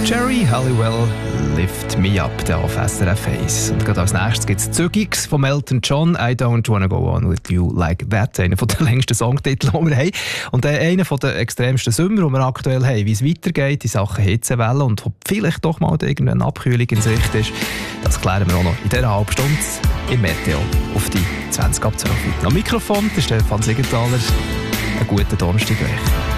Jerry Halliwell, Lift Me Up, der auf SRF 1. Und gerade als nächstes gibt es «Zügigs» von Elton John, «I Don't Wanna Go On With You Like That», einer der längsten Songtitel, die wir haben. Und einer der extremsten Sommer, die wir aktuell haben, wie es weitergeht in Sachen Hitzewelle und ob vielleicht doch mal irgendeine Abkühlung in Sicht ist, das klären wir auch noch in dieser halben Stunde im Meteo auf die 20 ab 12. Am Mikrofon der Stefan Siegenthaler. Einen guten Donnerstag euch.